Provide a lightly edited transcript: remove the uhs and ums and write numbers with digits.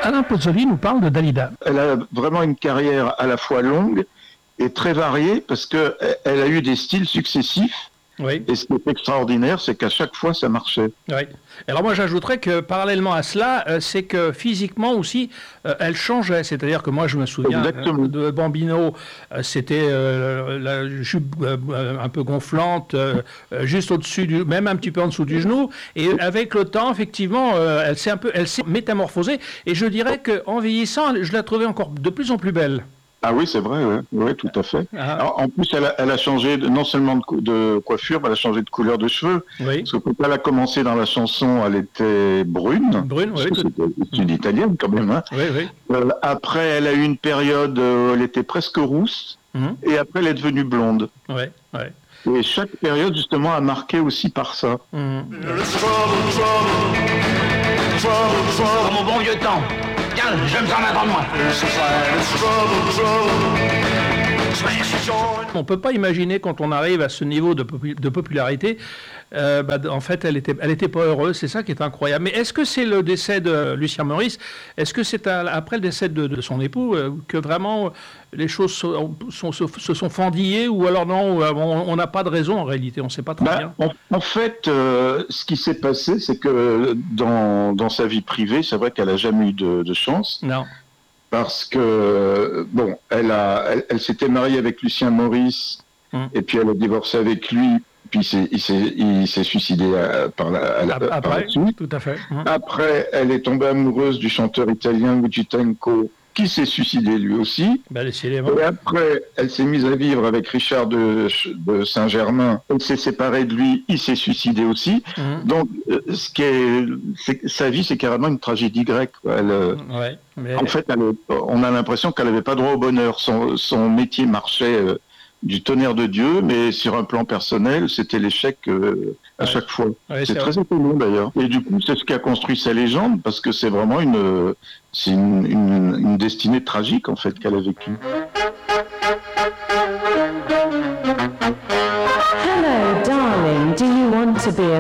Alain Pozzoli nous parle de Dalida. Elle a vraiment une carrière à la fois longue et très variée parce qu'elle a eu des styles successifs. Oui. Et ce qui est extraordinaire, c'est qu'à chaque fois, ça marchait. Oui. Alors moi, j'ajouterais que parallèlement à cela, c'est que physiquement aussi, elle changeait. C'est-à-dire que moi, je me souviens de Bambino, c'était la jupe un peu gonflante, juste au-dessus, même un petit peu en dessous du genou. Et avec le temps, effectivement, elle s'est métamorphosée. Et je dirais qu'en vieillissant, je la trouvais encore de plus en plus belle. Ah oui, c'est vrai, oui, tout à fait. Alors, en plus, elle a changé non seulement de coiffure, mais elle a changé de couleur de cheveux. Oui. Parce que quand elle a commencé dans la chanson, elle était brune. Brune, oui. C'est une italienne quand même. Hein. Oui, oui. Après, elle a eu une période où elle était presque rousse. Et après, elle est devenue blonde. Oui, oui. Et chaque période, justement, a marqué aussi par ça. Dans mon bon vieux temps. Tiens, je me sens avant moi. On ne peut pas imaginer quand on arrive à ce niveau de popularité, en fait, elle était pas heureuse. C'est ça qui est incroyable. Mais est-ce que c'est le décès de Lucien Meurice? Est-ce que c'est après le décès de son époux que vraiment les choses se sont fendillées, ou alors non, on n'a pas de raison en réalité, on ne sait pas très bien. En fait, ce qui s'est passé, c'est que dans sa vie privée, c'est vrai qu'elle n'a jamais eu de chance. Non. Parce que, bon, elle s'était mariée avec Lucien Meurice, et puis elle a divorcé avec lui, puis il s'est suicidé par la suite. Tout à fait. Après, elle est tombée amoureuse du chanteur italien Luigi Tenco, qui s'est suicidé lui aussi. Et après, elle s'est mise à vivre avec Richard de Saint-Germain. Elle s'est séparée de lui, il s'est suicidé aussi. Donc, sa vie, c'est carrément une tragédie grecque. En fait, on a l'impression qu'elle n'avait pas droit au bonheur. Son métier marchait du tonnerre de Dieu, mais sur un plan personnel, c'était l'échec à chaque fois. C'est très étonnant d'ailleurs. Et du coup, c'est ce qui a construit sa légende, parce que c'est vraiment une destinée tragique en fait qu'elle a vécue. Hello, darling. Do you want to be a